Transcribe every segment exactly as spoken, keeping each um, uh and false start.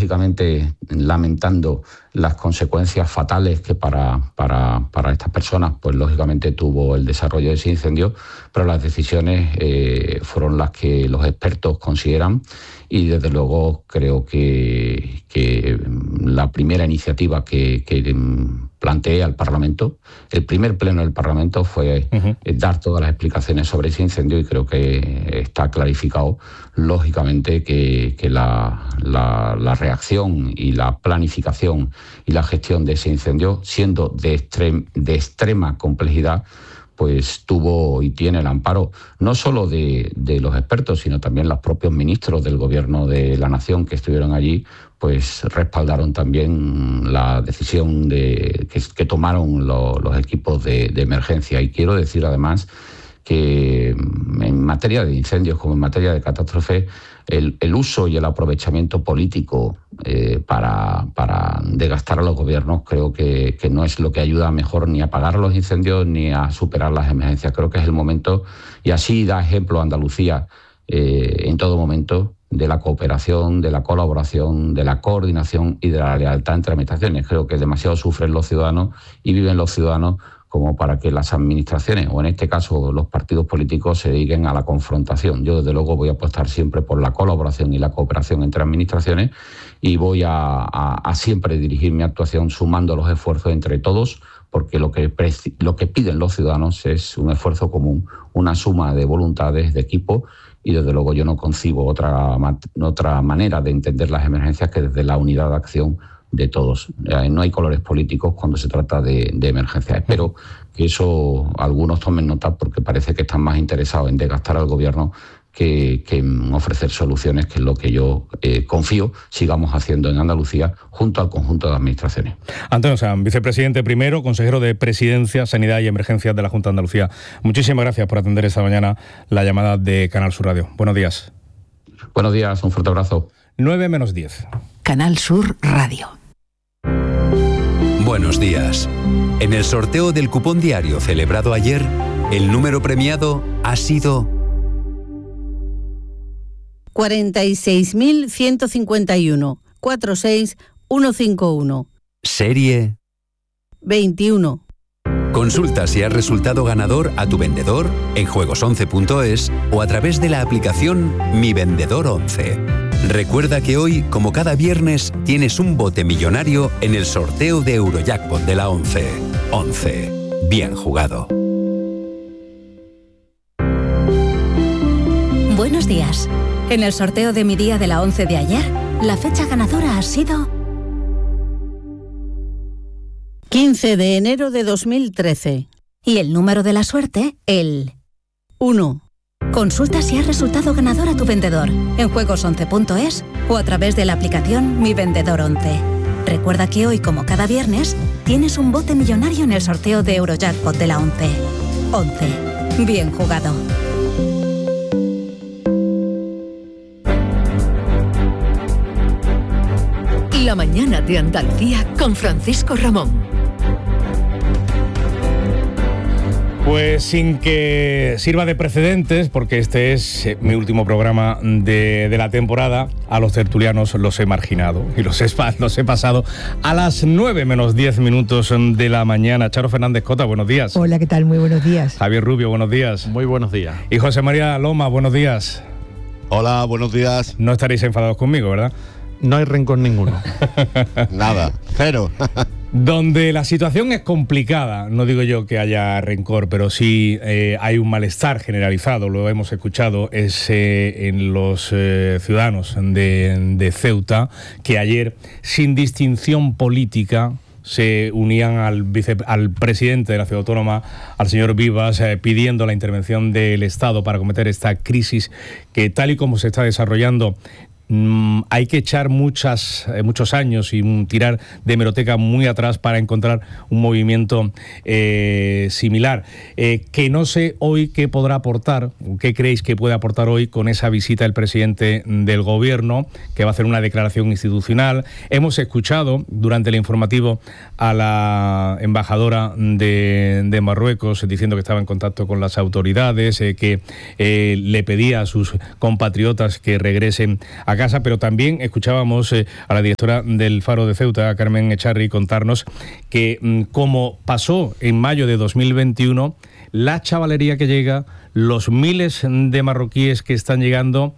lógicamente lamentando las consecuencias fatales que para, para, para estas personas, pues lógicamente tuvo el desarrollo de ese incendio, pero las decisiones eh, fueron las que los expertos consideran y desde luego creo que, que la primera iniciativa que, que planteé al Parlamento, el primer pleno del Parlamento fue uh-huh. dar todas las explicaciones sobre ese incendio y creo que está clarificado lógicamente que, que la, la, la reacción y la planificación y la gestión de ese incendio, siendo de, extrem, de extrema complejidad, pues tuvo y tiene el amparo no solo de, de los expertos, sino también los propios ministros del Gobierno de la Nación que estuvieron allí, pues respaldaron también la decisión de, que, que tomaron lo, los equipos de, de emergencia. Y quiero decir además que en materia de incendios como en materia de catástrofes, el, el uso y el aprovechamiento político eh, para, para desgastar a los gobiernos creo que, que no es lo que ayuda mejor ni a apagar los incendios ni a superar las emergencias. Creo que es el momento, y así da ejemplo Andalucía eh, en todo momento, de la cooperación, de la colaboración, de la coordinación y de la lealtad entre administraciones. Creo que demasiado sufren los ciudadanos y viven los ciudadanos como para que las administraciones, o en este caso los partidos políticos, se dediquen a la confrontación. Yo, desde luego, voy a apostar siempre por la colaboración y la cooperación entre administraciones y voy a, a, a siempre dirigir mi actuación sumando los esfuerzos entre todos, porque lo que, lo que piden los ciudadanos es un esfuerzo común, una suma de voluntades, de equipo, y desde luego yo no concibo otra, otra manera de entender las emergencias que desde la unidad de acción de todos. No hay colores políticos cuando se trata de, de emergencias. Espero que eso algunos tomen nota porque parece que están más interesados en desgastar al gobierno que, que en ofrecer soluciones, que es lo que yo eh, confío sigamos haciendo en Andalucía junto al conjunto de administraciones. Antonio Sanz, vicepresidente primero, consejero de Presidencia, Sanidad y Emergencias de la Junta de Andalucía. Muchísimas gracias por atender esta mañana la llamada de Canal Sur Radio. Buenos días. Buenos días, un fuerte abrazo. nueve menos diez. Canal Sur Radio. Buenos días. En el sorteo del cupón diario celebrado ayer, el número premiado ha sido cuarenta y seis mil ciento cincuenta y uno, cuarenta y seis mil ciento cincuenta y uno. Serie veintiuno. Consulta si has resultado ganador a tu vendedor en juegos once punto es o a través de la aplicación Mi Vendedor once. Recuerda que hoy, como cada viernes, tienes un bote millonario en el sorteo de Eurojackpot de la once. once. Bien jugado. Buenos días. En el sorteo de mi día de la once de ayer, la fecha ganadora ha sido quince de enero de dos mil trece. Y el número de la suerte, el uno. Consulta si has resultado ganador a tu vendedor en juegos once punto es o a través de la aplicación Mi Vendedor once. Recuerda que hoy, como cada viernes, tienes un bote millonario en el sorteo de Eurojackpot de la once. once. Bien jugado. La mañana de Andalucía con Francisco Ramón. Pues sin que sirva de precedentes, porque este es mi último programa de, de la temporada, a los tertulianos los he marginado y los he, los he pasado a las nueve menos diez minutos de la mañana. Charo Fernández Cota, buenos días. Hola, ¿qué tal? Muy buenos días. Javier Rubio, buenos días. Muy buenos días. Y José María Loma, buenos días. Hola, buenos días. No estaréis enfadados conmigo, ¿verdad? No hay rencor ninguno. Nada, cero. Donde la situación es complicada, no digo yo que haya rencor, pero sí eh, hay un malestar generalizado, lo hemos escuchado, es eh, en los eh, ciudadanos de, de Ceuta, que ayer, sin distinción política, se unían al, vice, al presidente de la ciudad autónoma, al señor Vivas, eh, pidiendo la intervención del Estado para acometer esta crisis que, tal y como se está desarrollando, Mm, hay que echar muchas, eh, muchos años y un, tirar de hemeroteca muy atrás para encontrar un movimiento eh, similar. Eh, que no sé hoy qué podrá aportar, qué creéis que puede aportar hoy con esa visita del presidente del gobierno, que va a hacer una declaración institucional. Hemos escuchado durante el informativo a la embajadora de, de Marruecos diciendo que estaba en contacto con las autoridades, eh, que eh, le pedía a sus compatriotas que regresen a a casa, pero también escuchábamos eh, a la directora del Faro de Ceuta, Carmen Echarri, contarnos que mm, como pasó en mayo de dos mil veintiuno, la chavalería que llega, los miles de marroquíes que están llegando,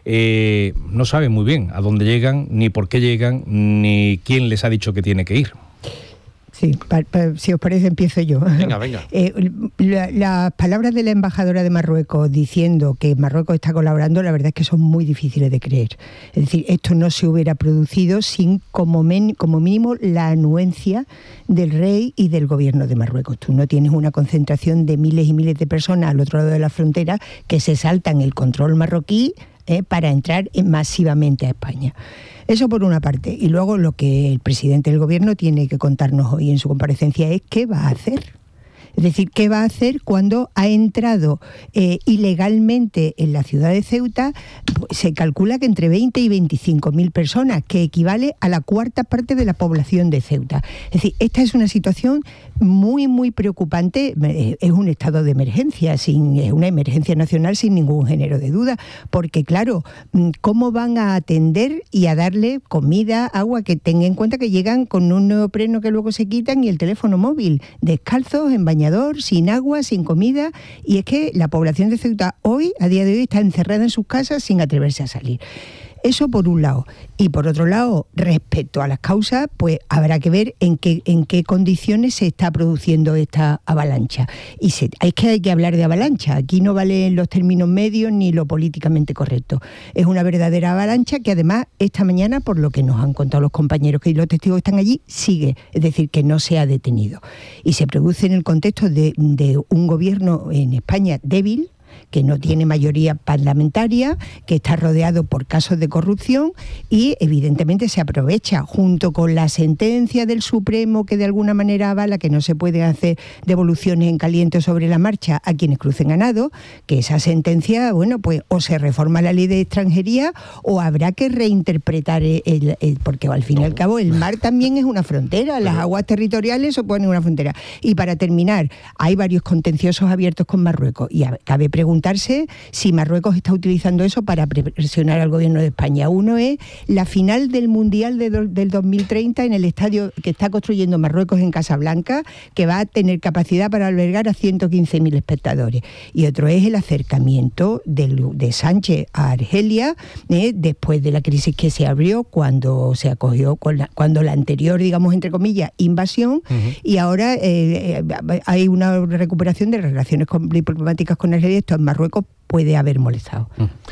eh, no saben muy bien a dónde llegan, ni por qué llegan, ni quién les ha dicho que tiene que ir. Sí, pa, pa, si os parece empiezo yo. Venga, venga. Eh, la, las palabras de la embajadora de Marruecos diciendo que Marruecos está colaborando, la verdad es que son muy difíciles de creer. Es decir, esto no se hubiera producido sin como, men, como mínimo la anuencia del rey y del gobierno de Marruecos. Tú no tienes una concentración de miles y miles de personas al otro lado de la frontera que se saltan el control marroquí eh, para entrar masivamente a España. Eso por una parte. Y luego lo que el presidente del gobierno tiene que contarnos hoy en su comparecencia es qué va a hacer. Es decir, ¿qué va a hacer cuando ha entrado eh, ilegalmente en la ciudad de Ceuta? Pues se calcula que entre veinte y veinticinco mil personas, que equivale a la cuarta parte de la población de Ceuta. Es decir, esta es una situación muy, muy preocupante. Es un estado de emergencia, sin, es una emergencia nacional sin ningún género de duda, porque claro, ¿cómo van a atender y a darle comida, agua? Que tengan en cuenta que llegan con un neopreno que luego se quitan y el teléfono móvil, descalzos, en bañador, sin agua, sin comida, y es que la población de Ceuta hoy, a día de hoy, está encerrada en sus casas sin atreverse a salir. Eso por un lado. Y por otro lado, respecto a las causas, pues habrá que ver en qué, en qué condiciones se está produciendo esta avalancha. Y se, es que hay que hablar de avalancha. Aquí no valen los términos medios ni lo políticamente correcto. Es una verdadera avalancha que además esta mañana, por lo que nos han contado los compañeros que y los testigos que están allí, sigue. Es decir, que no se ha detenido. Y se produce en el contexto de, de un gobierno en España débil, que no tiene mayoría parlamentaria, que está rodeado por casos de corrupción y evidentemente se aprovecha, junto con la sentencia del Supremo que de alguna manera avala que no se pueden hacer devoluciones en caliente sobre la marcha a quienes crucen a nado, que esa sentencia, bueno, pues o se reforma la ley de extranjería o habrá que reinterpretar el, el, el porque al fin y al cabo el mar también es una frontera, las aguas territoriales suponen una frontera. Y para terminar, hay varios contenciosos abiertos con Marruecos y cabe preguntar preguntarse si Marruecos está utilizando eso para presionar al gobierno de España. Uno es la final del Mundial de do, del dos mil treinta en el estadio que está construyendo Marruecos en Casablanca, que va a tener capacidad para albergar a ciento quince mil espectadores. Y otro es el acercamiento del, de Sánchez a Argelia eh, después de la crisis que se abrió cuando se acogió, con la, cuando la anterior, digamos, entre comillas, invasión, uh-huh. y ahora eh, hay una recuperación de las relaciones con, diplomáticas con Argelia. Esto en Marruecos puede haber molestado.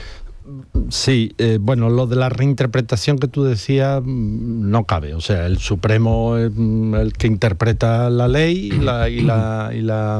Sí, eh, bueno, lo de la reinterpretación que tú decías no cabe. O sea, el Supremo es el que interpreta la ley y la, y la, y la,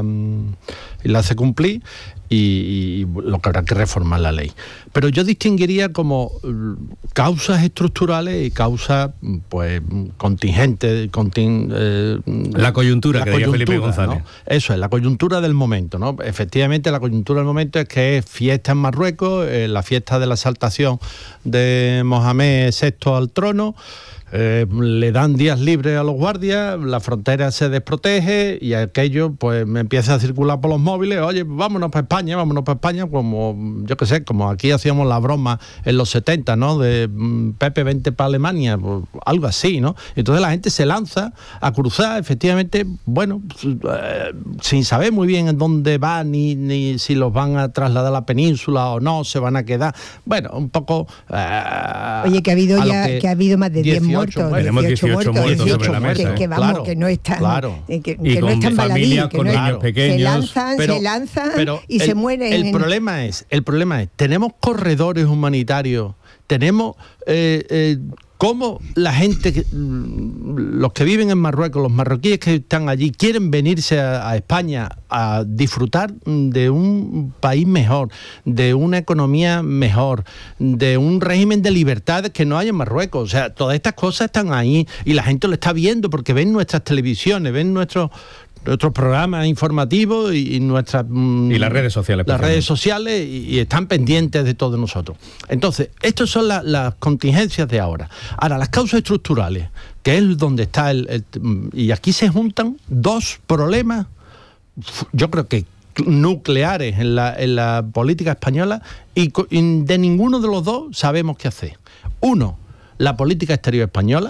y la hace cumplir, y, y lo que habrá que reformar la ley. Pero yo distinguiría como causas estructurales y causas pues contingentes, conting, eh, la coyuntura, la que coyuntura, Felipe González, ¿no? Eso es, la coyuntura del momento, ¿no? Efectivamente, la coyuntura del momento es que es fiesta en Marruecos, eh, la fiesta de la exaltación de Mohamed sexto al trono. Eh, le dan días libres a los guardias, la frontera se desprotege y aquello pues me empieza a circular por los móviles. Oye, vámonos para España, vámonos para España, como yo qué sé, como aquí hacíamos la broma en los setenta, ¿no? De Pepe, vente para Alemania, pues, algo así, ¿no? Entonces la gente se lanza a cruzar, efectivamente, bueno, eh, sin saber muy bien en dónde va, ni, ni si los van a trasladar a la península o no, se van a quedar. Bueno, un poco... Eh, Oye, que ha habido ya, que, que ha habido más de diez muertos. Bueno, tenemos dieciocho muertos sobre la mesa. Que, que vamos, claro, que no están, claro. que, que y no están baladí, que con no niños es, pequeños. Se lanzan, pero, se lanzan pero y el, se mueren. El en... problema es, el problema es, tenemos corredores humanitarios, tenemos eh, eh, cómo la gente, que, los que viven en Marruecos, los marroquíes que están allí, quieren venirse a, a España a disfrutar de un país mejor, de una economía mejor, de un régimen de libertades que no hay en Marruecos. O sea, todas estas cosas están ahí y la gente lo está viendo porque ven nuestras televisiones, ven nuestros nuestros programas informativos y, y nuestras y las redes sociales las redes sociales y, y están pendientes de todos nosotros. Entonces, estas son la, las contingencias de ahora. Ahora, las causas estructurales, que es donde está el, el y aquí se juntan dos problemas, yo creo que nucleares en la, en la política española, y, y de ninguno de los dos sabemos qué hacer. Uno, la política exterior española,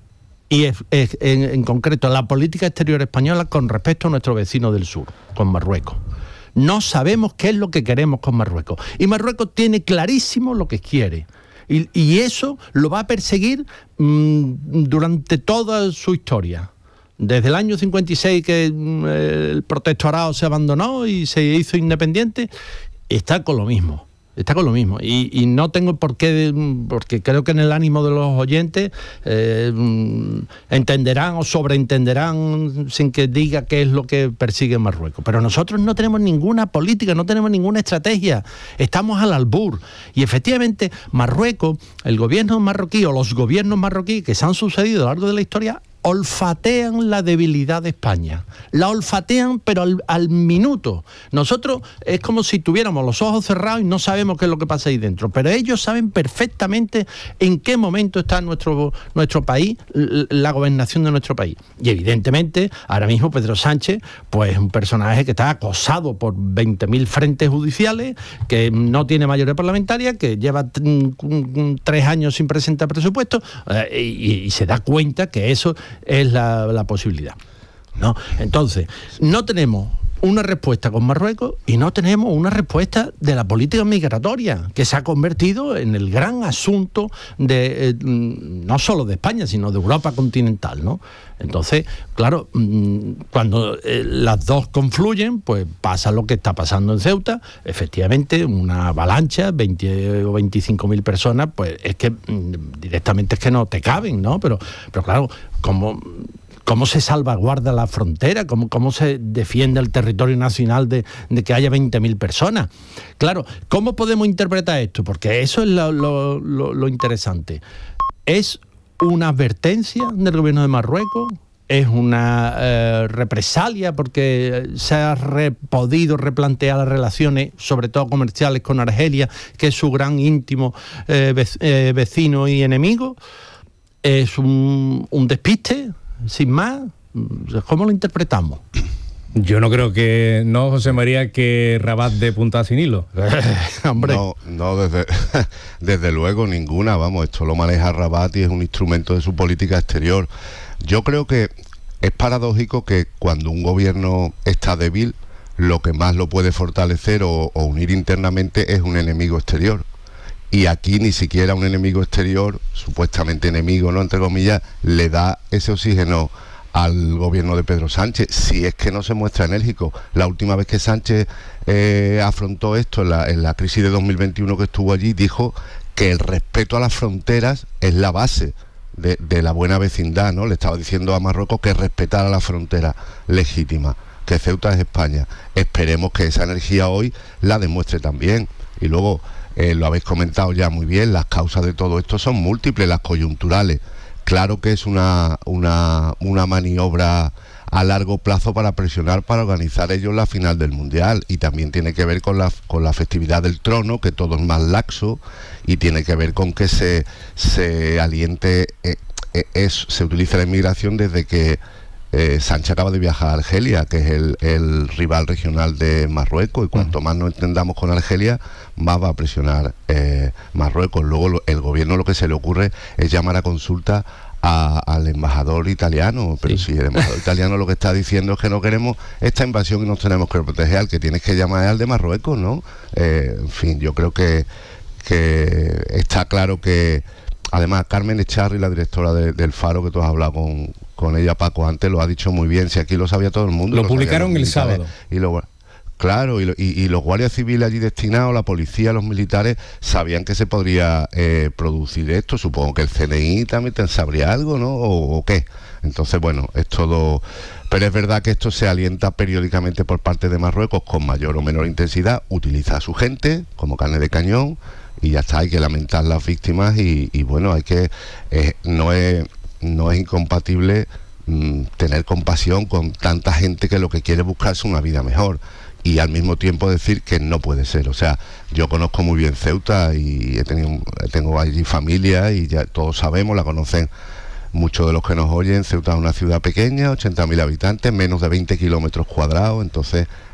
y es, es, en, en concreto la política exterior española con respecto a nuestro vecino del sur, con Marruecos. No sabemos qué es lo que queremos con Marruecos. Y Marruecos tiene clarísimo lo que quiere. Y, y eso lo va a perseguir mmm, durante toda su historia. Desde el año cincuenta y seis que mmm, el protectorado se abandonó y se hizo independiente, está con lo mismo. Está con lo mismo y, y no tengo por qué, porque creo que en el ánimo de los oyentes eh, entenderán o sobreentenderán sin que diga qué es lo que persigue Marruecos. Pero nosotros no tenemos ninguna política, no tenemos ninguna estrategia, estamos al albur. Y efectivamente Marruecos, el gobierno marroquí o los gobiernos marroquíes que se han sucedido a lo largo de la historia, olfatean la debilidad de España. La olfatean, pero al, al minuto. Nosotros es como si tuviéramos los ojos cerrados y no sabemos qué es lo que pasa ahí dentro. Pero ellos saben perfectamente en qué momento está nuestro, nuestro país, la gobernación de nuestro país. Y evidentemente, ahora mismo Pedro Sánchez, pues es un personaje que está acosado por veinte mil frentes judiciales, que no tiene mayoría parlamentaria, que lleva tres años sin presentar presupuestos, eh, y, y se da cuenta que eso es la, la posibilidad, ¿no? Entonces, no tenemos una respuesta con Marruecos y no tenemos una respuesta de la política migratoria, que se ha convertido en el gran asunto de eh, no solo de España, sino de Europa continental, ¿no? Entonces, claro, cuando eh, las dos confluyen, pues pasa lo que está pasando en Ceuta. Efectivamente, una avalancha, veinte o veinticinco mil personas, pues es que directamente es que no te caben, ¿no? Pero, pero claro, como... ¿Cómo se salvaguarda la frontera? ¿Cómo, cómo se defiende el territorio nacional de, de que haya veinte mil personas? Claro, ¿cómo podemos interpretar esto? Porque eso es lo, lo, lo, lo interesante. ¿Es una advertencia del gobierno de Marruecos? ¿Es una eh, represalia porque se ha re, podido replantear las relaciones, sobre todo comerciales, con Argelia, que es su gran íntimo eh, vec, eh, vecino y enemigo? ¿Es un, un despiste? Sin más, ¿cómo lo interpretamos? Yo no creo que, no, José María, que Rabat de punta sin hilo. Hombre. No, no desde, desde luego ninguna, vamos, esto lo maneja Rabat y es un instrumento de su política exterior. Yo creo que es paradójico que cuando un gobierno está débil, lo que más lo puede fortalecer o, o unir internamente es un enemigo exterior. Y aquí ni siquiera un enemigo exterior, supuestamente enemigo, ¿no?, entre comillas, le da ese oxígeno al gobierno de Pedro Sánchez, si es que no se muestra enérgico. La última vez que Sánchez eh, afrontó esto, en la, en la crisis de dos mil veintiuno que estuvo allí, dijo que el respeto a las fronteras es la base de, de la buena vecindad, ¿no? Le estaba diciendo a Marruecos que respetara la frontera legítima, que Ceuta es España. Esperemos que esa energía hoy la demuestre también. Y luego... Eh, lo habéis comentado ya muy bien, las causas de todo esto son múltiples, las coyunturales. Claro que es una, una, una maniobra a largo plazo para presionar, para organizar ellos la final del Mundial, y también tiene que ver con la, con la festividad del trono, que todo es más laxo, y tiene que ver con que se, se aliente, eh, eh, es, se utiliza la inmigración desde que Eh, Sánchez acaba de viajar a Argelia, que es el, el rival regional de Marruecos, y cuanto más nos entendamos con Argelia, más va a presionar eh, Marruecos. Luego lo, el gobierno lo que se le ocurre es llamar a consulta a, al embajador italiano, pero sí. Si el embajador italiano lo que está diciendo es que no queremos esta invasión y nos tenemos que proteger, al que tienes que llamar es al de Marruecos, ¿no? Eh, en fin, yo creo que, que está claro que, además, Carmen Echarri, la directora de, del Faro, que tú has hablado con, con ella, Paco, antes lo ha dicho muy bien, si aquí lo sabía todo el mundo. Lo, lo publicaron el sábado. Y lo, claro, y, y, y los guardias civiles allí destinados, la policía, los militares, sabían que se podría eh, producir esto. Supongo que el C N I también sabría algo, ¿no? O, o qué. Entonces, bueno, es todo... Pero es verdad que esto se alienta periódicamente por parte de Marruecos con mayor o menor intensidad, utiliza a su gente como carne de cañón, y ya está, hay que lamentar las víctimas y, y bueno, hay que eh, no es no es incompatible mmm, tener compasión con tanta gente que lo que quiere buscar es una vida mejor, y al mismo tiempo decir que no puede ser. O sea, yo conozco muy bien Ceuta y he tenido, tengo allí familia y ya todos sabemos, la conocen muchos de los que nos oyen. Ceuta es una ciudad pequeña, ochenta mil habitantes, menos de veinte kilómetros cuadrados, entonces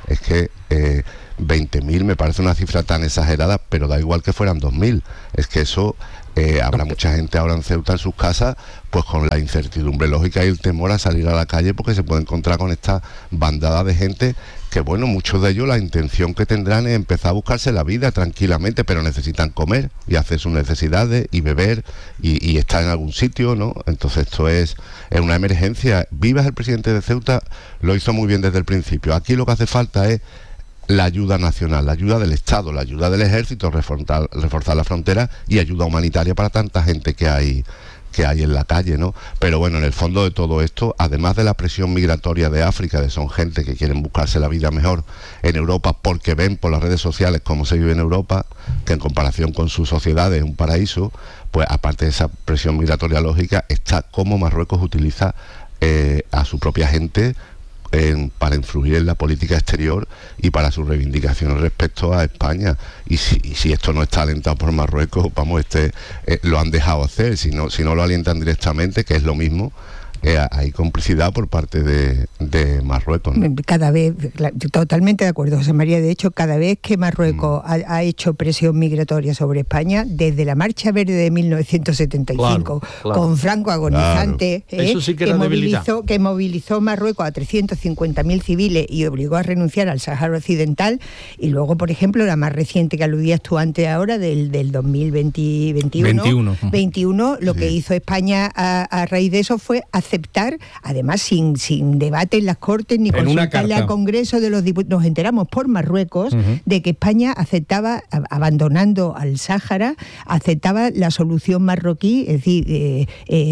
Es que eh, veinte mil me parece una cifra tan exagerada, pero da igual que fueran dos mil. Es que eso... Eh, habrá mucha gente ahora en Ceuta en sus casas pues con la incertidumbre lógica y el temor a salir a la calle porque se puede encontrar con esta bandada de gente que, bueno, muchos de ellos la intención que tendrán es empezar a buscarse la vida tranquilamente, pero necesitan comer y hacer sus necesidades y beber y, y estar en algún sitio, ¿no? Entonces esto es, es una emergencia. Vivas, el presidente de Ceuta, lo hizo muy bien desde el principio. Aquí lo que hace falta es la ayuda nacional, la ayuda del Estado, la ayuda del Ejército, reforzar, reforzar la frontera y ayuda humanitaria para tanta gente que hay que hay en la calle, ¿no? Pero bueno, en el fondo de todo esto, además de la presión migratoria de África, de son gente que quieren buscarse la vida mejor en Europa porque ven por las redes sociales cómo se vive en Europa, que en comparación con su sociedad es un paraíso, pues aparte de esa presión migratoria lógica, está cómo Marruecos utiliza eh, a su propia gente En, para influir en la política exterior y para sus reivindicaciones respecto a España. Y si, y si esto no está alentado por Marruecos, vamos, este eh, lo han dejado hacer. Si no, si no lo alientan directamente, que es lo mismo, eh, hay complicidad por parte de, de Marruecos, ¿no? Cada vez, totalmente de acuerdo, José María. De hecho, cada vez que Marruecos mm. ha, ha hecho presión migratoria sobre España, desde la Marcha Verde de mil novecientos setenta y cinco, claro, claro. con Franco agonizante, claro. eh, Eso sí que, que, era movilizó, que movilizó Marruecos a trescientos cincuenta mil civiles y obligó a renunciar al Sáhara Occidental, y luego, por ejemplo, la más reciente que aludías tú antes ahora, del, del dos mil veinte, veintiuno, veintiuno. veintiuno, lo sí. que hizo España a, a raíz de eso fue aceptar, además sin, sin debate en las Cortes ni consultarle al Congreso de los Diputados, nos enteramos por Marruecos uh-huh. de que España aceptaba, abandonando al Sáhara, aceptaba la solución marroquí, es decir, eh,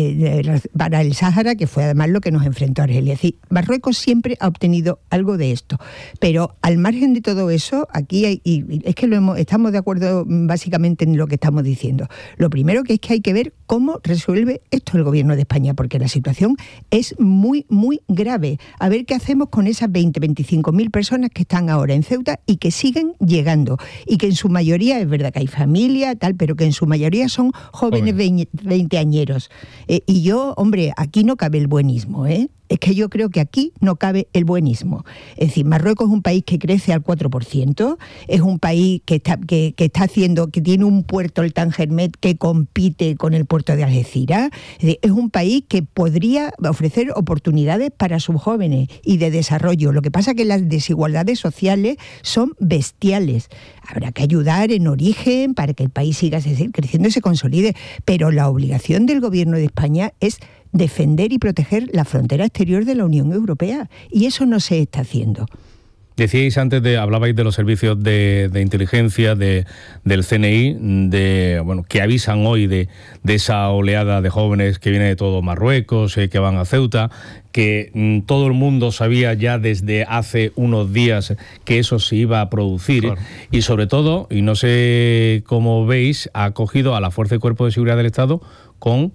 eh, para el Sáhara, que fue además lo que nos enfrentó a Argelia. Es decir, Marruecos siempre ha obtenido algo de esto, pero al margen de todo eso, aquí hay, y es que lo hemos, estamos de acuerdo básicamente en lo que estamos diciendo. Lo primero que es que hay que ver cómo resuelve esto el gobierno de España, porque la situación es muy, muy grave. A ver qué hacemos con esas veinte, veinticinco mil personas que están ahora en Ceuta y que siguen llegando. Y que en su mayoría, es verdad que hay familia, tal, pero que en su mayoría son jóvenes veinteañeros. Eh, y yo, hombre, aquí no cabe el buenismo, ¿eh? Es que yo creo que aquí no cabe el buenismo. Es decir, Marruecos es un país que crece al cuatro por ciento, es un país que está, que, que está haciendo, que tiene un puerto, el Tangermet, que compite con el puerto de Algeciras. Es decir, es un país que podría ofrecer oportunidades para sus jóvenes y de desarrollo. Lo que pasa es que las desigualdades sociales son bestiales. Habrá que ayudar en origen para que el país siga creciendo y se consolide, pero la obligación del gobierno de España es defender y proteger la frontera exterior de la Unión Europea, y eso no se está haciendo. Decíais antes, de, hablabais de los servicios de, de inteligencia de, del C N I, de, bueno, que avisan hoy de, de esa oleada de jóvenes que viene de todo Marruecos, eh, que van a Ceuta, que mm, todo el mundo sabía ya desde hace unos días que eso se iba a producir, claro. Y sobre todo, y no sé cómo veis, ha acogido a la Fuerza y Cuerpo de Seguridad del Estado con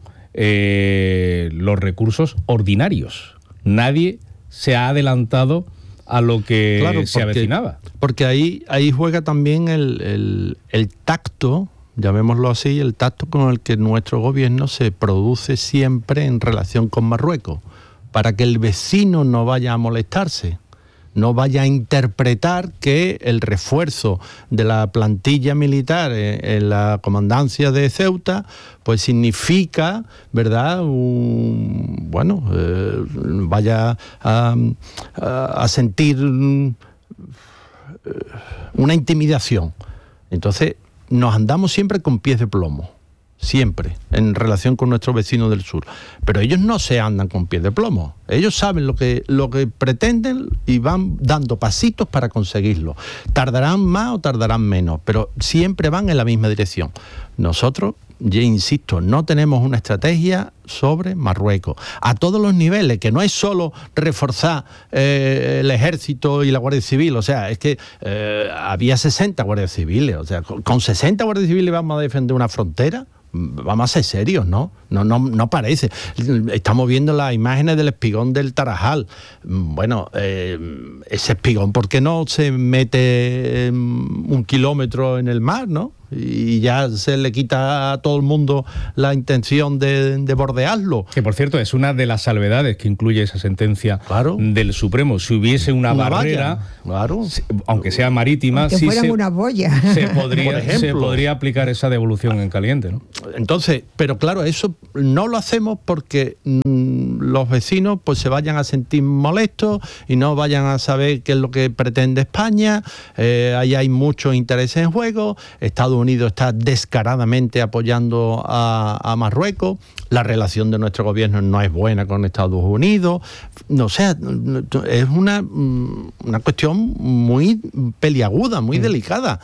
eh, los recursos ordinarios. Nadie se ha adelantado a lo que claro, se porque, avecinaba. Porque ahí, ahí juega también el, el, el tacto, llamémoslo así, el tacto con el que nuestro gobierno se produce siempre en relación con Marruecos, para que el vecino no vaya a molestarse, no vaya a interpretar que el refuerzo de la plantilla militar en, en la comandancia de Ceuta pues significa, ¿verdad?, un, bueno, eh, vaya a, a, a sentir una intimidación. Entonces nos andamos siempre con pies de plomo, siempre, en relación con nuestros vecinos del sur. Pero ellos no se andan con pies de plomo. Ellos saben lo que, lo que pretenden y van dando pasitos para conseguirlo. Tardarán más o tardarán menos, pero siempre van en la misma dirección. Nosotros, ya insisto, no tenemos una estrategia sobre Marruecos a todos los niveles, que no es solo reforzar eh, el ejército y la Guardia Civil. O sea, es que eh, había sesenta guardias civiles. O sea, con, con sesenta guardias civiles vamos a defender una frontera. Vamos a ser serios, ¿no? No, no, no parece. Estamos viendo las imágenes del espigón del Tarajal. Bueno, eh, ese espigón, ¿por qué no se mete un kilómetro en el mar, no? y ya se le quita a todo el mundo la intención de, de bordearlo. Que por cierto es una de las salvedades que incluye esa sentencia claro. del Supremo. Si hubiese una, una barrera, claro. aunque sea marítima, que sí fueran se, una boya. Se podría, se podría aplicar esa devolución en caliente, ¿no? Entonces, pero claro, eso no lo hacemos porque mmm, los vecinos pues se vayan a sentir molestos y no vayan a saber qué es lo que pretende España. Eh, ahí hay muchos intereses en juego. Estados Unidos está descaradamente apoyando a, a Marruecos. La relación de nuestro gobierno no es buena con Estados Unidos. No, o sea, es una, una cuestión muy peliaguda, muy mm. delicada.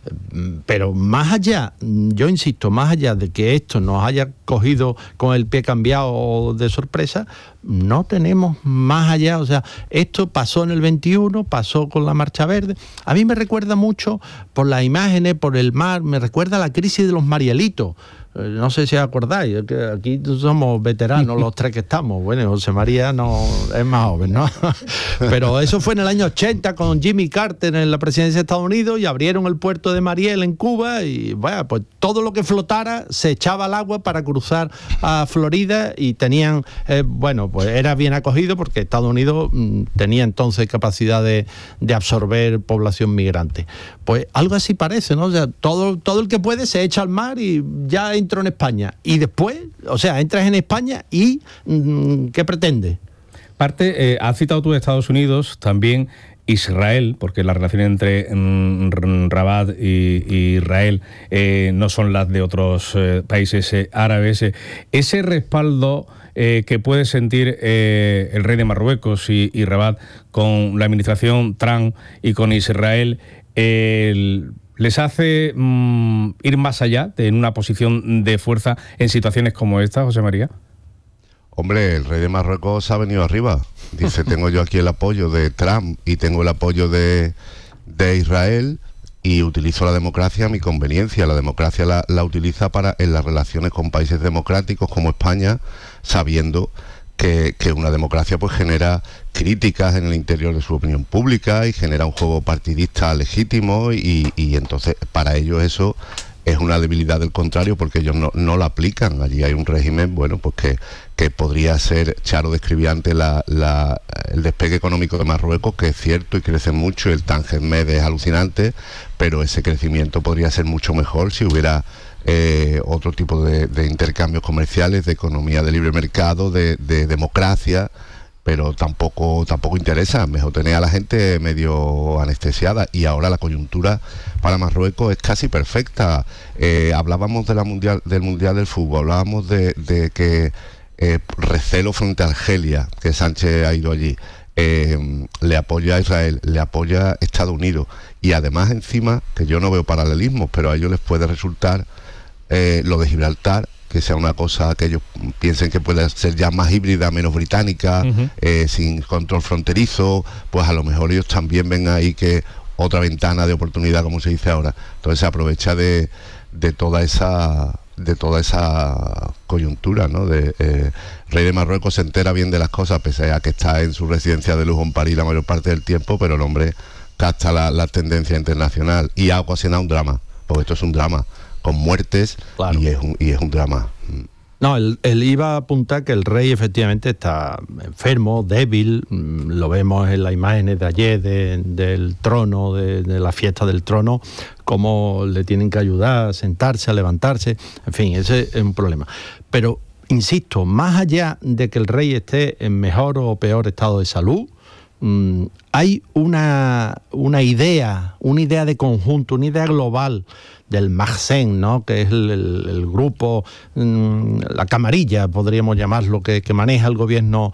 Pero más allá, yo insisto, más allá de que esto nos haya cogido con el pie cambiado de sorpresa, no tenemos más allá. O sea, esto pasó en el veintiuno, pasó con la Marcha Verde. A mí me recuerda mucho, por las imágenes, por el mar, me recuerda a la crisis de los Marielitos. No sé si os acordáis, que aquí somos veteranos los tres que estamos. Bueno, José María no es más joven, ¿no? Pero eso fue en el año ochenta con Jimmy Carter en la presidencia de Estados Unidos y abrieron el puerto de Mariel en Cuba y bueno, pues todo lo que flotara se echaba al agua para cruzar a Florida y tenían, eh, bueno, pues era bien acogido porque Estados Unidos mmm, tenía entonces capacidad de, de absorber población migrante. Pues algo así parece, ¿no? O sea, todo, todo el que puede se echa al mar y ya entró en España. Y después, o sea, entras en España y mmm, ¿qué pretende? Parte, eh, has citado tú Estados Unidos, también Israel, porque la relación entre mm, Rabat y, y Israel eh, no son las de otros eh, países eh, árabes. Eh, ese respaldo eh, que puede sentir eh, el rey de Marruecos y, y Rabat con la administración Trump y con Israel, eh, el, ¿les hace mmm, ir más allá de en una posición de fuerza en situaciones como esta, José María? Hombre, el rey de Marruecos ha venido arriba. Dice, tengo yo aquí el apoyo de Trump y tengo el apoyo de, de Israel y utilizo la democracia a mi conveniencia. La democracia la, la utiliza para en las relaciones con países democráticos como España, sabiendo que, que una democracia pues genera críticas en el interior de su opinión pública y genera un juego partidista legítimo y, y entonces para ellos eso es una debilidad del contrario porque ellos no, no la aplican. Allí hay un régimen, bueno, pues que, que podría ser, Charo describía antes la, la, el despegue económico de Marruecos, que es cierto y crece mucho, el Tánger Med es alucinante, pero ese crecimiento podría ser mucho mejor si hubiera eh, otro tipo de, de intercambios comerciales, de economía de libre mercado, de, de democracia, pero tampoco tampoco interesa, mejor tener a la gente medio anestesiada y ahora la coyuntura para Marruecos es casi perfecta. Eh, hablábamos de la mundial, del Mundial del Fútbol, hablábamos de, de que eh, recelo frente a Argelia, que Sánchez ha ido allí, eh, le apoya a Israel, le apoya a Estados Unidos y además encima, que yo no veo paralelismos, pero a ellos les puede resultar eh, lo de Gibraltar, que sea una cosa que ellos piensen que puede ser ya más híbrida, menos británica, uh-huh. eh, sin control fronterizo, pues a lo mejor ellos también ven ahí que otra ventana de oportunidad, como se dice ahora. Entonces se aprovecha de, de toda esa de toda esa coyuntura, ¿no? De eh, rey de Marruecos se entera bien de las cosas, pese a que está en su residencia de lujo en París la mayor parte del tiempo, pero el hombre capta la, la tendencia internacional y ha ocasionado un drama, porque esto es un drama con muertes, claro. y, es un, y es un drama. No, él, él iba a apuntar que el rey efectivamente está enfermo, débil, lo vemos en las imágenes de ayer de, del trono, de, de la fiesta del trono, cómo le tienen que ayudar a sentarse, a levantarse, en fin, ese es un problema. Pero, insisto, más allá de que el rey esté en mejor o peor estado de salud, mmm, hay una, una idea, una idea de conjunto, una idea global del Magsen, ¿no? Que es el, el, el grupo, mmm, la camarilla, podríamos llamarlo, que, que maneja el gobierno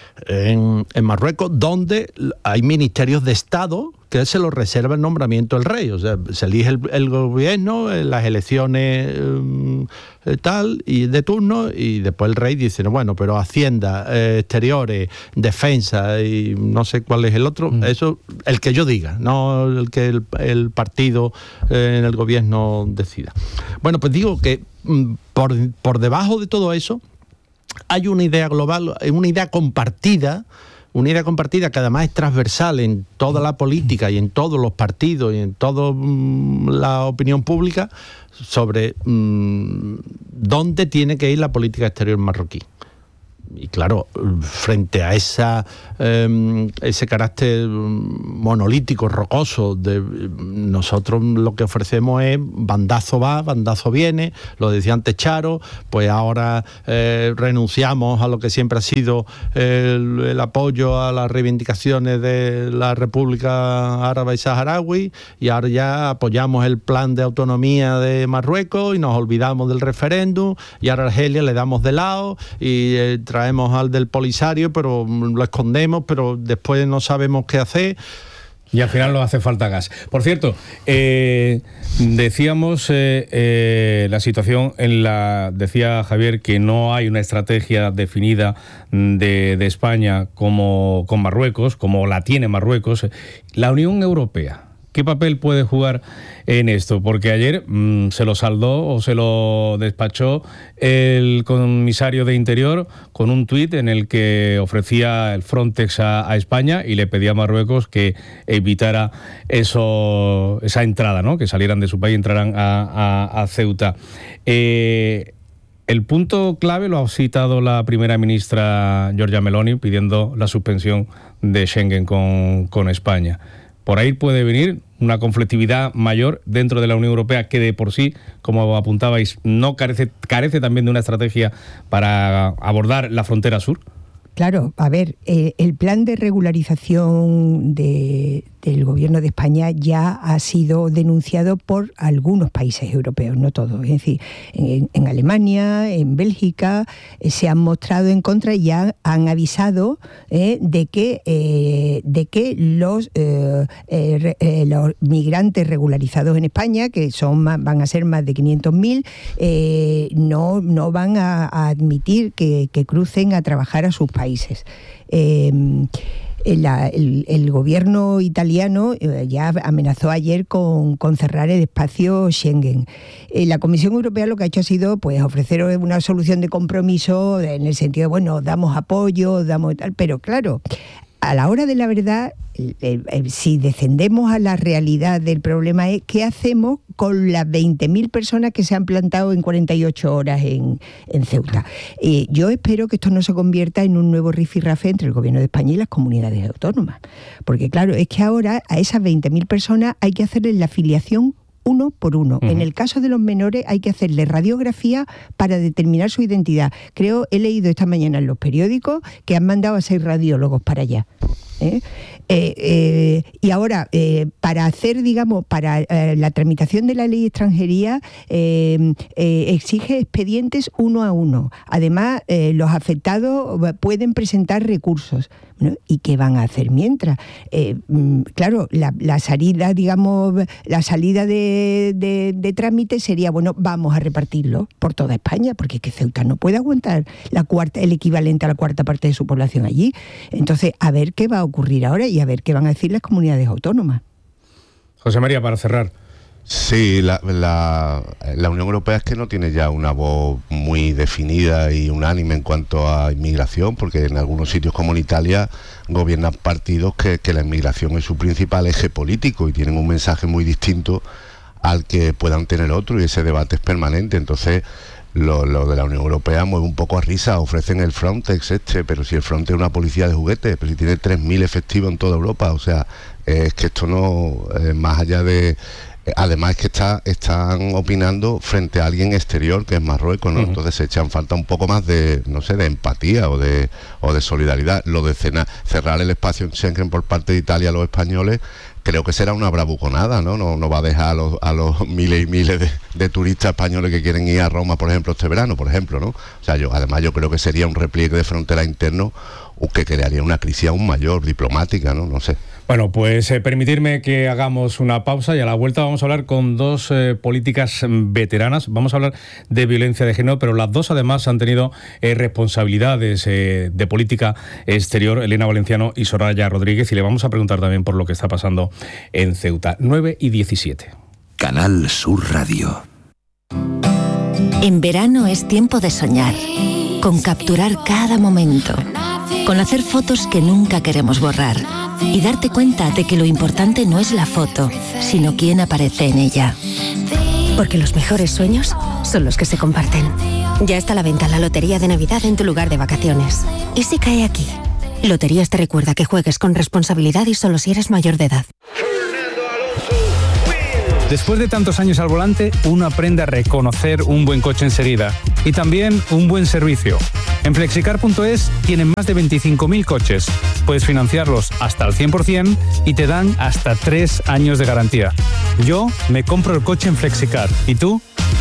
en, en Marruecos, donde hay ministerios de Estado que se lo reserva el nombramiento del rey. O sea, se elige el, el gobierno en las elecciones eh, tal y de turno, y después el rey dice, no, bueno, pero Hacienda, eh, exteriores, defensa y no sé cuál es el otro, mm. eso, el que yo diga, no el que el, el partido eh, en el gobierno decida. Bueno, pues digo que mm, por, por debajo de todo eso hay una idea global, una idea compartida una idea compartida que además es transversal en toda la política y en todos los partidos y en toda mmm, la opinión pública sobre mmm, dónde tiene que ir la política exterior marroquí. Y claro, frente a esa eh, ese carácter monolítico, rocoso, de nosotros lo que ofrecemos es bandazo va, bandazo viene, lo decía antes Charo, pues ahora eh, renunciamos a lo que siempre ha sido el, el apoyo a las reivindicaciones de la República Árabe y Saharaui, y ahora ya apoyamos el plan de autonomía de Marruecos y nos olvidamos del referéndum, y ahora a Argelia le damos de lado y eh, traemos al del Polisario, pero lo escondemos, pero después no sabemos qué hacer. Y al final nos hace falta gas. Por cierto, eh, decíamos eh, eh, la situación en la... Decía Javier que no hay una estrategia definida de, de España como con Marruecos, como la tiene Marruecos. La Unión Europea, ¿qué papel puede jugar en esto? Porque ayer mmm, se lo saldó o se lo despachó el comisario de Interior con un tuit en el que ofrecía el Frontex a, a España y le pedía a Marruecos que evitara eso, esa entrada, ¿no? Que salieran de su país y entraran a, a, a Ceuta. Eh, el punto clave lo ha citado la primera ministra Giorgia Meloni pidiendo la suspensión de Schengen con, con España. Por ahí puede venir una conflictividad mayor dentro de la Unión Europea que de por sí, como apuntabais, no carece, carece también de una estrategia para abordar la frontera sur. Claro, a ver, eh, el plan de regularización de, del Gobierno de España ya ha sido denunciado por algunos países europeos, no todos. Es decir, en, en Alemania, en Bélgica, eh, se han mostrado en contra y ya han avisado eh, de que eh, de que los, eh, eh, eh, los migrantes regularizados en España, que son más, van a ser más de quinientos mil, eh, no, no van a, a admitir que, que crucen a trabajar a sus países. países. Eh, la, el, el gobierno italiano eh, ya amenazó ayer con, con cerrar el espacio Schengen. Eh, la Comisión Europea lo que ha hecho ha sido pues ofrecer una solución de compromiso en el sentido de, bueno, damos apoyo, damos tal, pero claro, a la hora de la verdad, eh, eh, si descendemos a la realidad del problema es ¿qué hacemos con las veinte mil personas que se han plantado en cuarenta y ocho horas en, en Ceuta? Eh, yo espero que esto no se convierta en un nuevo rifirrafe entre el Gobierno de España y las comunidades autónomas. Porque claro, es que ahora a esas veinte mil personas hay que hacerles la filiación uno por uno. Uh-huh. En el caso de los menores hay que hacerle radiografía para determinar su identidad. Creo, he leído esta mañana en los periódicos que han mandado a seis radiólogos para allá. ¿Eh? Eh, eh, y ahora, eh, para hacer, digamos, para eh, la tramitación de la ley de extranjería, eh, eh, exige expedientes uno a uno. Además, eh, los afectados pueden presentar recursos. ¿No? ¿Y qué van a hacer mientras? Eh, claro, la, la salida, digamos, la salida de, de, de trámite sería, bueno, vamos a repartirlo por toda España, porque es que Ceuta no puede aguantar la cuarta, el equivalente a la cuarta parte de su población allí. Entonces, a ver qué va a ocurrir ahora y a ver qué van a decir las comunidades autónomas. José María, para cerrar. Sí, la, la, la Unión Europea es que no tiene ya una voz muy definida y unánime en cuanto a inmigración, porque en algunos sitios como en Italia gobiernan partidos que, que la inmigración es su principal eje político y tienen un mensaje muy distinto al que puedan tener otros, y ese debate es permanente. Entonces lo, lo de la Unión Europea mueve un poco a risa, ofrecen el Frontex este, pero si el Frontex es una policía de juguete, pero si tiene tres mil efectivos en toda Europa, o sea, es que esto no, eh, más allá de... Además es que está, están opinando frente a alguien exterior que es Marruecos, ¿no? Uh-huh. Entonces se echan falta un poco más de, no sé, de empatía o de o de solidaridad. Lo de cena, cerrar el espacio en Schengen por parte de Italia a los españoles, creo que será una bravuconada, ¿no? No, no va a dejar a los, a los miles y miles de, de turistas españoles que quieren ir a Roma, por ejemplo, este verano, por ejemplo, ¿no? O sea, yo además yo creo que sería un repliegue de frontera interno que crearía una crisis aún mayor, diplomática, ¿no? No sé. Bueno, pues eh, permitirme que hagamos una pausa y a la vuelta vamos a hablar con dos eh, políticas veteranas. Vamos a hablar de violencia de género, pero las dos además han tenido eh, responsabilidades eh, de política exterior, Elena Valenciano y Soraya Rodríguez, y le vamos a preguntar también por lo que está pasando en Ceuta. nueve y diecisiete. Canal Sur Radio. En verano es tiempo de soñar, con capturar cada momento. con hacer fotos que nunca queremos borrar y darte cuenta de que lo importante no es la foto, sino quién aparece en ella. Porque los mejores sueños son los que se comparten. Ya está a la venta la Lotería de Navidad en tu lugar de vacaciones. ¿Y si cae aquí? Loterías te recuerda que juegues con responsabilidad y solo si eres mayor de edad. Después de tantos años al volante, uno aprende a reconocer un buen coche enseguida y también un buen servicio. En flexicar punto es tienen más de veinticinco mil coches. Puedes financiarlos hasta el cien por ciento y te dan hasta tres años de garantía. Yo me compro el coche en Flexicar. ¿Y tú?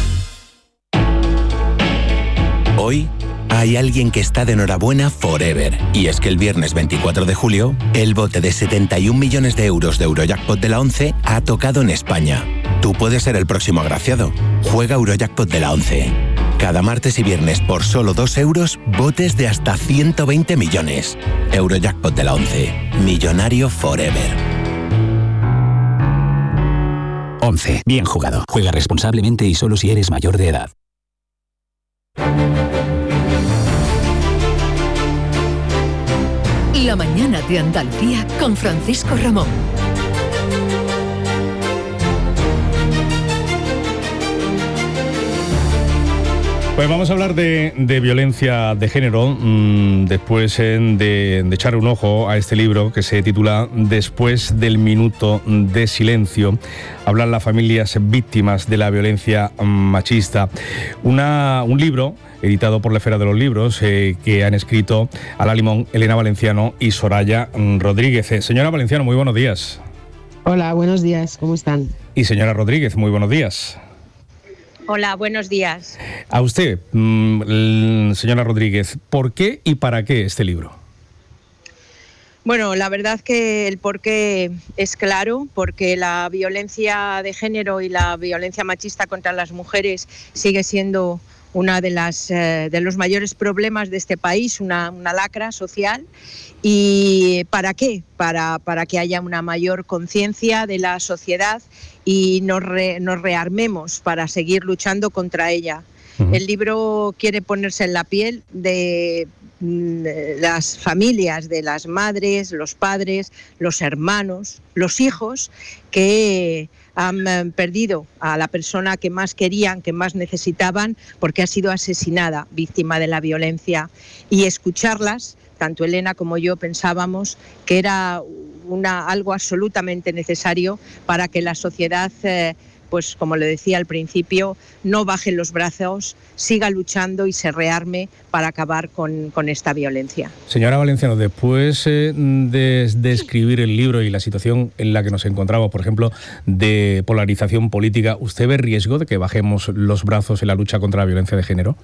Hoy hay alguien que está de enhorabuena forever. Y es que el viernes veinticuatro de julio, el bote de setenta y un millones de euros de Eurojackpot de la ONCE ha tocado en España. Tú puedes ser el próximo agraciado. Juega Eurojackpot de la ONCE. Cada martes y viernes por solo dos euros, botes de hasta ciento veinte millones. Eurojackpot de la ONCE. Millonario forever. ONCE. Bien jugado. Juega responsablemente y solo si eres mayor de edad. La mañana de Andalucía con Francisco Ramón. Pues vamos a hablar de, de violencia de género, mmm, después eh, de, de echar un ojo a este libro que se titula Después del minuto de silencio. Hablan las familias víctimas de la violencia machista. Una, un libro editado por la Esfera de los Libros, eh, que han escrito Ala Limón, Elena Valenciano y Soraya Rodríguez. Eh, señora Valenciano, muy buenos días. Hola, buenos días, ¿cómo están? Y señora Rodríguez, muy buenos días. Hola, buenos días. A usted, mmm, señora Rodríguez, ¿por qué y para qué este libro? Bueno, la verdad que el porqué es claro, porque la violencia de género y la violencia machista contra las mujeres sigue siendo una de las eh, de los mayores problemas de este país, una, una lacra social. ¿Y para qué? Para, para que haya una mayor conciencia de la sociedad y nos, re, nos rearmemos para seguir luchando contra ella. Uh-huh. El libro quiere ponerse en la piel de las familias, de las madres, los padres, los hermanos, los hijos que han perdido a la persona que más querían, que más necesitaban, porque ha sido asesinada, víctima de la violencia. Y escucharlas, tanto Elena como yo pensábamos que era una, algo absolutamente necesario para que la sociedad, eh, pues como le decía al principio, no baje los brazos, siga luchando y se rearme para acabar con, con esta violencia. Señora Valenciano, después eh, de, de escribir el libro y la situación en la que nos encontramos, por ejemplo, de polarización política, ¿usted ve riesgo de que bajemos los brazos en la lucha contra la violencia de género?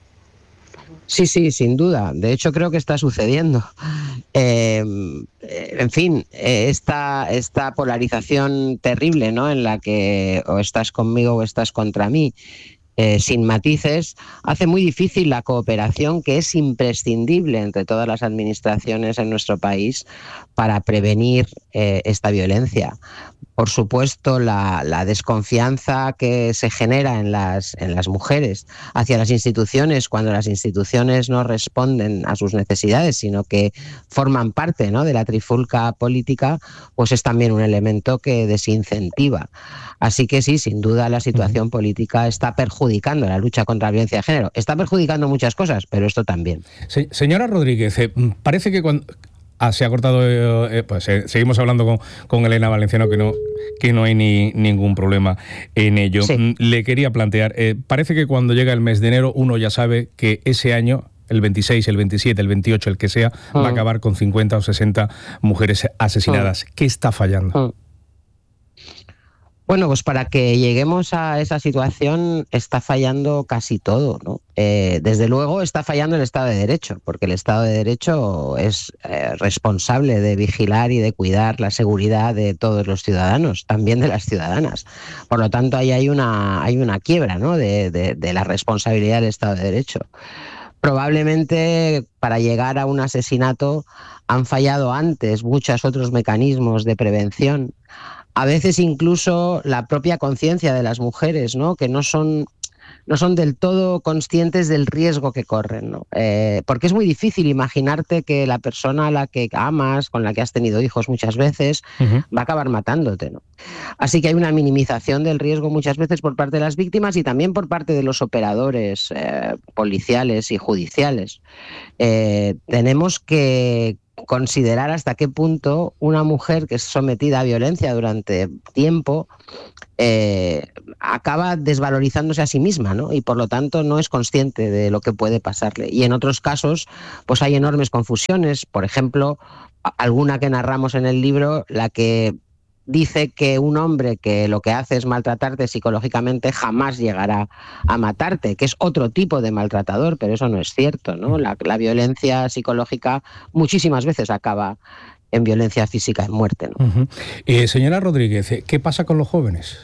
Sí, sí, sin duda. De hecho, creo que está sucediendo. Eh, en fin, esta, esta polarización terrible, ¿no?, en la que o estás conmigo o estás contra mí, eh, sin matices, hace muy difícil la cooperación que es imprescindible entre todas las administraciones en nuestro país para prevenir eh, esta violencia. Por supuesto, la, la desconfianza que se genera en las, en las mujeres hacia las instituciones cuando las instituciones no responden a sus necesidades, sino que forman parte, ¿no?, de la trifulca política, pues es también un elemento que desincentiva. Así que sí, sin duda la situación política está perjudicando la lucha contra la violencia de género. Está perjudicando muchas cosas, pero esto también. Se, señora Rodríguez, eh, parece que cuando... Ah, se ha cortado, eh, pues eh, seguimos hablando con, con Elena Valenciano, que no, que no hay ni ningún problema en ello. Sí. Le quería plantear, eh, parece que cuando llega el mes de enero uno ya sabe que ese año, el veintiséis, el veintisiete, el veintiocho, el que sea, uh-huh. va a acabar con cincuenta o sesenta mujeres asesinadas. Uh-huh. ¿Qué está fallando? Uh-huh. Bueno, pues para que lleguemos a esa situación está fallando casi todo, ¿no? Eh, desde luego está fallando el Estado de Derecho, porque el Estado de Derecho es eh, responsable de vigilar y de cuidar la seguridad de todos los ciudadanos, también de las ciudadanas. Por lo tanto, ahí hay una, hay una quiebra, ¿no?, de, de, de la responsabilidad del Estado de Derecho. Probablemente para llegar a un asesinato han fallado antes muchos otros mecanismos de prevención. A veces incluso la propia conciencia de las mujeres, ¿no?, que no son, no son del todo conscientes del riesgo que corren, ¿no? Eh, porque es muy difícil imaginarte que la persona a la que amas, con la que has tenido hijos muchas veces, uh-huh. va a acabar matándote, ¿no? Así que hay una minimización del riesgo muchas veces por parte de las víctimas y también por parte de los operadores eh, policiales y judiciales. Eh, tenemos que considerar hasta qué punto una mujer que es sometida a violencia durante tiempo eh, acaba desvalorizándose a sí misma, ¿no? Y por lo tanto no es consciente de lo que puede pasarle. Y en otros casos pues hay enormes confusiones. Por ejemplo, alguna que narramos en el libro, la que dice que un hombre que lo que hace es maltratarte psicológicamente jamás llegará a matarte, que es otro tipo de maltratador, pero eso no es cierto, ¿no? La, la violencia psicológica muchísimas veces acaba en violencia física, en muerte, ¿no? Uh-huh. eh, señora Rodríguez, ¿qué pasa con los jóvenes?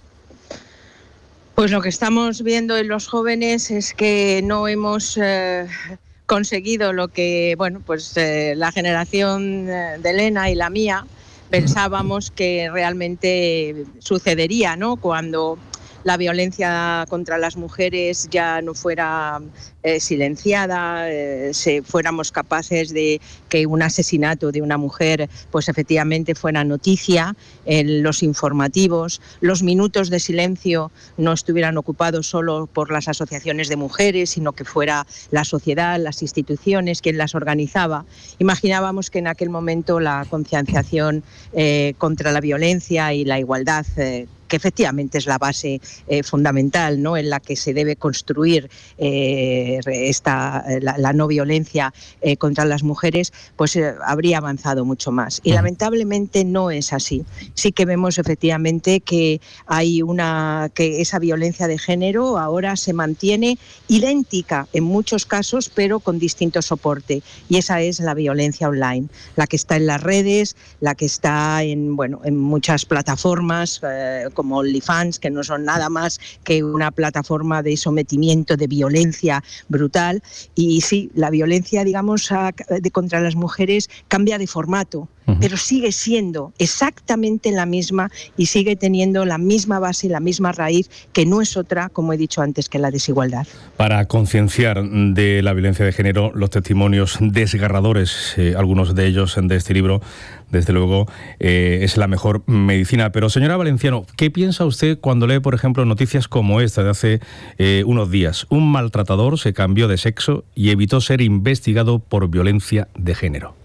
Pues lo que estamos viendo en los jóvenes es que no hemos eh, conseguido lo que, bueno, pues eh, la generación de Elena y la mía pensábamos que realmente sucedería, ¿no? Cuando la violencia contra las mujeres ya no fuera eh, silenciada, eh, se, fuéramos capaces de que un asesinato de una mujer pues efectivamente fuera noticia en los informativos, los minutos de silencio no estuvieran ocupados solo por las asociaciones de mujeres, sino que fuera la sociedad, las instituciones quien las organizaba. Imaginábamos que en aquel momento la concienciación eh, contra la violencia y la igualdad eh, que efectivamente es la base eh, fundamental, ¿no?, en la que se debe construir eh, esta, la, la no violencia eh, contra las mujeres, pues eh, habría avanzado mucho más. Y lamentablemente no es así. Sí que vemos efectivamente que hay una que esa violencia de género ahora se mantiene idéntica en muchos casos, pero con distinto soporte. Y esa es la violencia online, la que está en las redes, la que está en, bueno, en muchas plataformas, eh, como OnlyFans, que no son nada más que una plataforma de sometimiento, de violencia brutal. Y sí, la violencia, digamos, a, de, contra las mujeres cambia de formato, uh-huh. pero sigue siendo exactamente la misma y sigue teniendo la misma base, la misma raíz, que no es otra, como he dicho antes, que la desigualdad. Para concienciar de la violencia de género, los testimonios desgarradores, eh, algunos de ellos de este libro, desde luego, eh, es la mejor medicina. Pero, señora Valenciano, ¿qué piensa usted cuando lee, por ejemplo, noticias como esta de hace eh, unos días? Un maltratador se cambió de sexo y evitó ser investigado por violencia de género.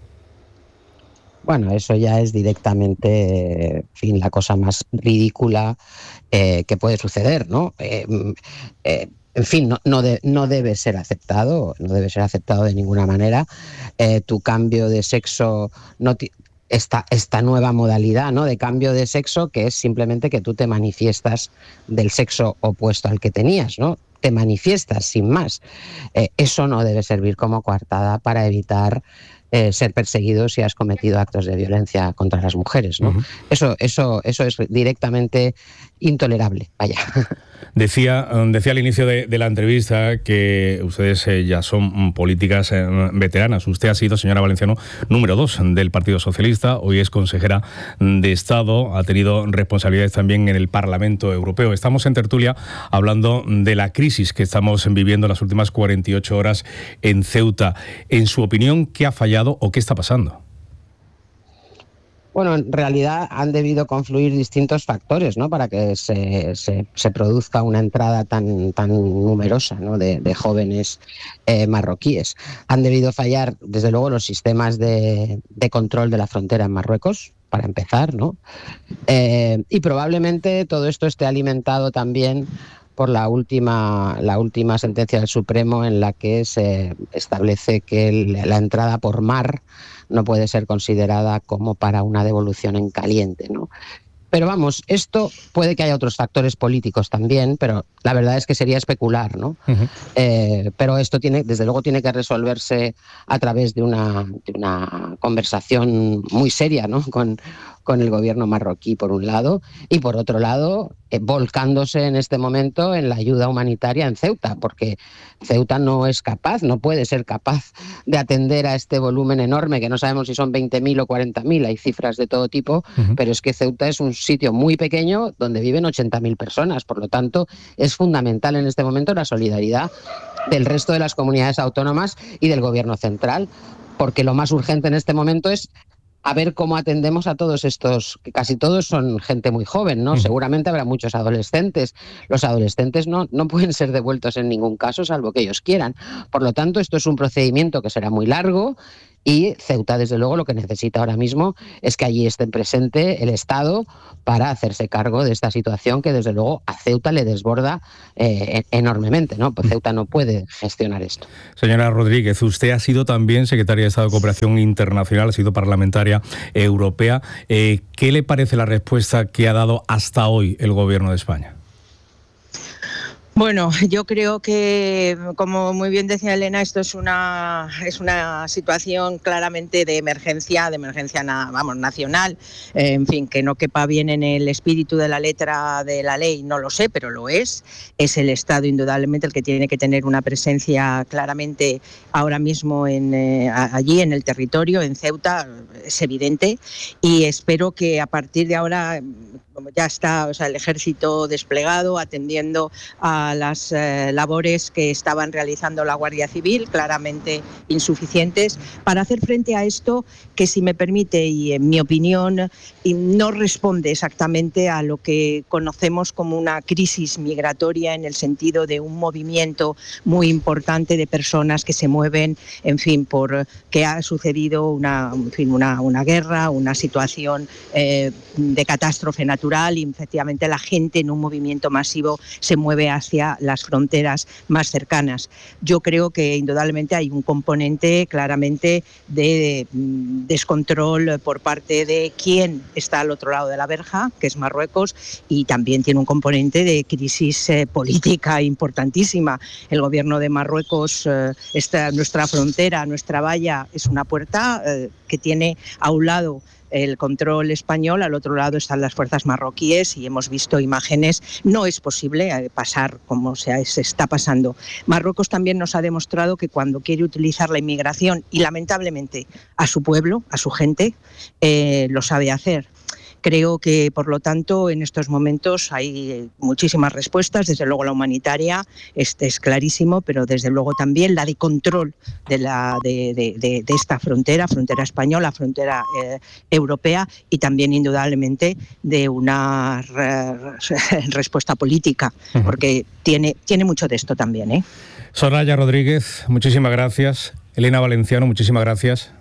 Bueno, eso ya es directamente, en fin, la cosa más ridícula eh, que puede suceder, ¿no? Eh, eh, En fin, no, no, de, no debe ser aceptado, no debe ser aceptado de ninguna manera. Eh, tu cambio de sexo, no t- esta, esta nueva modalidad, ¿no?, de cambio de sexo, que es simplemente que tú te manifiestas del sexo opuesto al que tenías, ¿no? Te manifiestas sin más. Eh, eso no debe servir como coartada para evitar Eh, ser perseguido si has cometido actos de violencia contra las mujeres, ¿no? Uh-huh. Eso, eso, eso es directamente intolerable, vaya. Decía, decía al inicio de, de la entrevista que ustedes eh, ya son políticas eh, veteranas. Usted ha sido, señora Valenciano, número dos del Partido Socialista, hoy es consejera de Estado, ha tenido responsabilidades también en el Parlamento Europeo. Estamos en tertulia hablando de la crisis que estamos viviendo en las últimas cuarenta y ocho horas en Ceuta. En su opinión, ¿qué ha fallado o qué está pasando? Bueno, en realidad han debido confluir distintos factores, ¿no?, para que se, se, se produzca una entrada tan, tan numerosa, ¿no?, de, de jóvenes eh, marroquíes. Han debido fallar, desde luego, los sistemas de, de control de la frontera en Marruecos, para empezar, ¿no? Eh, y probablemente todo esto esté alimentado también por la última, la última sentencia del Supremo, en la que se establece que el, la entrada por mar no puede ser considerada como para una devolución en caliente, ¿no? Pero vamos, esto puede que haya otros factores políticos también, pero la verdad es que sería especular, ¿no? Uh-huh. Eh, pero esto tiene, desde luego, tiene que resolverse a través de una, de una conversación muy seria, ¿no?, con, con el gobierno marroquí por un lado y por otro lado eh, volcándose en este momento en la ayuda humanitaria en Ceuta, porque Ceuta no es capaz, no puede ser capaz de atender a este volumen enorme, que no sabemos si son veinte mil o cuarenta mil, hay cifras de todo tipo, uh-huh. pero es que Ceuta es un sitio muy pequeño donde viven ochenta mil personas, por lo tanto es fundamental en este momento la solidaridad del resto de las comunidades autónomas y del gobierno central, porque lo más urgente en este momento es a ver cómo atendemos a todos estos, que casi todos son gente muy joven, ¿no? Uh-huh. Seguramente habrá muchos adolescentes. Los adolescentes no, no pueden ser devueltos en ningún caso, salvo que ellos quieran. Por lo tanto, esto es un procedimiento que será muy largo y Ceuta, desde luego, lo que necesita ahora mismo es que allí esté presente el Estado para hacerse cargo de esta situación que, desde luego, a Ceuta le desborda eh, enormemente, ¿no? Pues Ceuta no puede gestionar esto. Señora Rodríguez, usted ha sido también secretaria de Estado de Cooperación Internacional, ha sido parlamentaria europea. Eh, ¿Qué le parece la respuesta que ha dado hasta hoy el Gobierno de España? Bueno, yo creo que, como muy bien decía Elena, esto es una es una situación claramente de emergencia, de emergencia vamos, nacional, eh, en fin, que no quepa bien en el espíritu de la letra de la ley, no lo sé, pero lo es. Es el Estado indudablemente el que tiene que tener una presencia claramente ahora mismo en eh, allí en el territorio, en Ceuta, es evidente, y espero que a partir de ahora, como ya está, o sea, el ejército desplegado atendiendo a las eh, labores que estaban realizando la Guardia Civil, claramente insuficientes, para hacer frente a esto que, si me permite, y en mi opinión, no responde exactamente a lo que conocemos como una crisis migratoria, en el sentido de un movimiento muy importante de personas que se mueven, en fin, por que ha sucedido una, en fin, una, una guerra, una situación eh, de catástrofe natural, y efectivamente la gente en un movimiento masivo se mueve hacia las fronteras más cercanas. Yo creo que indudablemente hay un componente claramente de descontrol por parte de quien está al otro lado de la verja, que es Marruecos, y también tiene un componente de crisis eh, política importantísima. El gobierno de Marruecos, eh, esta, nuestra frontera, nuestra valla, es una puerta eh, que tiene a un lado el control español, al otro lado están las fuerzas marroquíes, y hemos visto imágenes. No es posible pasar como se, se está pasando. Marruecos también nos ha demostrado que cuando quiere utilizar la inmigración, y lamentablemente a su pueblo, a su gente, eh, lo sabe hacer. Creo que, por lo tanto, en estos momentos hay muchísimas respuestas. Desde luego la humanitaria, este es clarísimo, pero desde luego también la de control de, la, de, de, de, de esta frontera, frontera española, frontera eh, europea, y también indudablemente de una re, respuesta política, uh-huh. porque tiene, tiene mucho de esto también, ¿eh? Soraya Rodríguez, muchísimas gracias. Elena Valenciano, muchísimas gracias.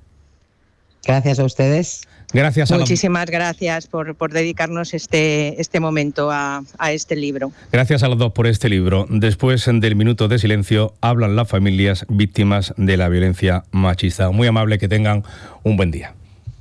Gracias a ustedes. Gracias a Muchísimas la... gracias por, por dedicarnos este, este momento a, a este libro. Gracias a los dos por este libro. Después del minuto de silencio, hablan las familias víctimas de la violencia machista. Muy amable, que tengan un buen día.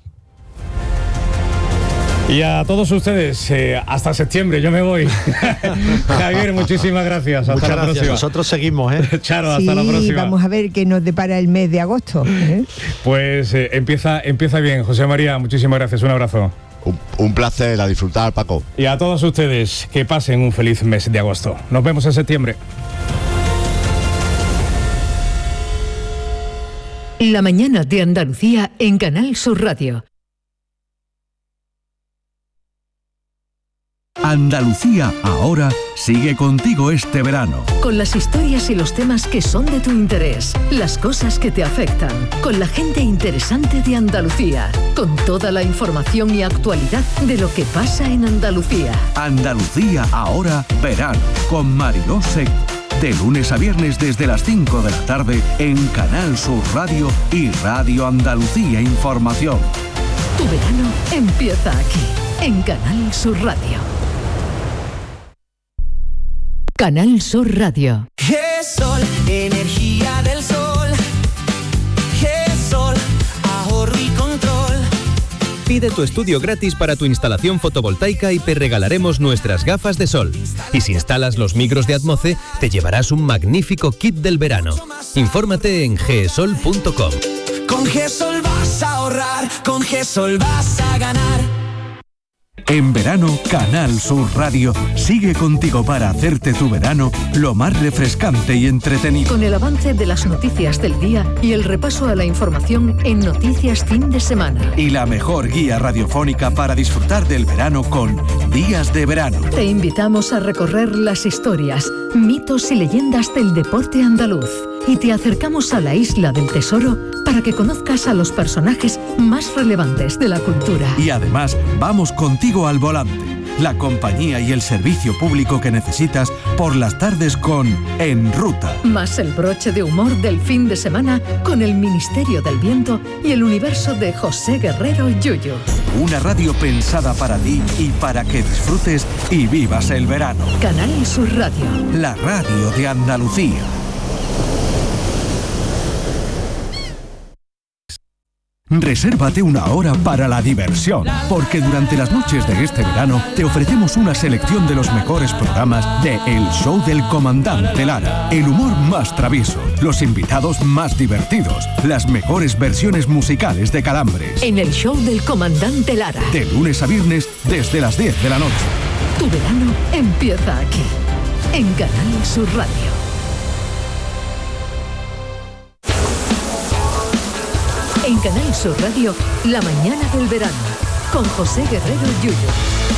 Y a todos ustedes, eh, hasta septiembre, yo me voy. Javier, muchísimas gracias. Hasta Muchas la gracias. próxima. Nosotros seguimos, ¿eh? Charo, sí, hasta la próxima. Vamos a ver qué nos depara el mes de agosto, ¿eh? Pues eh, empieza, empieza bien. José María, muchísimas gracias. Un abrazo. Un, un placer, a disfrutar, Paco. Y a todos ustedes, que pasen un feliz mes de agosto. Nos vemos en septiembre. La mañana de Andalucía en Canal Sur Radio. Andalucía ahora sigue contigo este verano. Con las historias y los temas que son de tu interés, las cosas que te afectan, con la gente interesante de Andalucía, con toda la información y actualidad de lo que pasa en Andalucía. Andalucía ahora verano, con Mariló Seco. De lunes a viernes desde las cinco de la tarde en Canal Sur Radio y Radio Andalucía Información. Tu verano empieza aquí, en Canal Sur Radio. Canal Sur Radio. GESOL, energía del sol. GESOL, ahorro y control. Pide tu estudio gratis para tu instalación fotovoltaica y te regalaremos nuestras gafas de sol. Y si instalas los micros de Atmoce, te llevarás un magnífico kit del verano. Infórmate en gesol punto com. Con GESOL vas a ahorrar. ahorrar, con GESOL vas a ganar. En verano, Canal Sur Radio sigue contigo para hacerte tu verano lo más refrescante y entretenido. Con el avance de las noticias del día y el repaso a la información en Noticias Fin de Semana. Y la mejor guía radiofónica para disfrutar del verano con Días de Verano. Te invitamos a recorrer las historias, mitos y leyendas del deporte andaluz. Y te acercamos a la Isla del Tesoro para que conozcas a los personajes más relevantes de la cultura. Y además, vamos contigo al volante, la compañía y el servicio público que necesitas por las tardes con En Ruta. Más el broche de humor del fin de semana con el Ministerio del Viento y el universo de José Guerrero Yuyu. Una radio pensada para ti y para que disfrutes y vivas el verano. Canal Sur Radio. La radio de Andalucía. Resérvate una hora para la diversión, porque durante las noches de este verano te ofrecemos una selección de los mejores programas de El Show del Comandante Lara. El humor más travieso, los invitados más divertidos, las mejores versiones musicales de Calambres. En El Show del Comandante Lara. De lunes a viernes desde las diez de la noche. Tu verano empieza aquí, en Canal Sur Radio. En Canal Sur Radio, la mañana del verano, con José Guerrero Yuyu.